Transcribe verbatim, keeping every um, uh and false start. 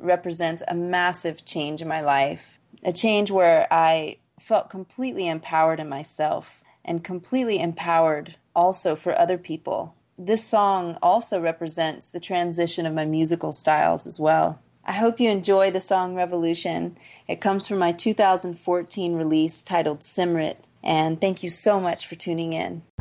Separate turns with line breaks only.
represents a massive change in my life, a change where I felt completely empowered in myself and completely empowered also for other people. This song also represents the transition of my musical styles as well. I hope you enjoy the song Revolution. It comes from my two thousand fourteen release titled Simrit, and thank you so much for tuning in.